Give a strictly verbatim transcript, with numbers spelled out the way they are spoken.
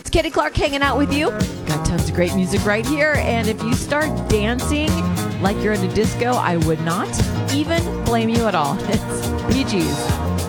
It's Katie Clark hanging out with you. Got tons of great music right here. And if you start dancing like you're in a disco, I would not even blame you at all. It's Bee Gees.